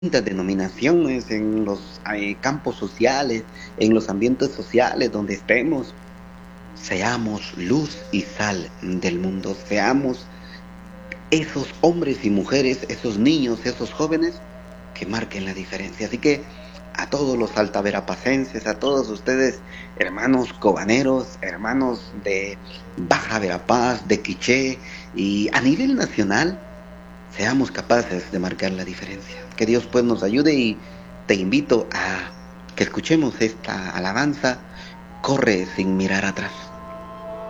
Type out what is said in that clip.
denominaciones, en los campos sociales, en los ambientes sociales donde estemos. Seamos luz y sal del mundo, seamos esos hombres y mujeres, esos niños, esos jóvenes que marquen la diferencia. Así que a todos los altaverapacenses, a todos ustedes, hermanos cobaneros, hermanos de Baja Verapaz, de Quiché y a nivel nacional, seamos capaces de marcar la diferencia. Que Dios pues nos ayude y te invito a que escuchemos esta alabanza, corre sin mirar atrás.